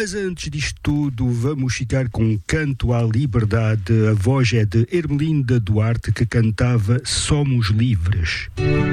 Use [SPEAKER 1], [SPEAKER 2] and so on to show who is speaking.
[SPEAKER 1] Mas antes disto tudo, vamos ficar com um canto à liberdade. A voz é de Ermelinda Duarte, que cantava Somos Livres.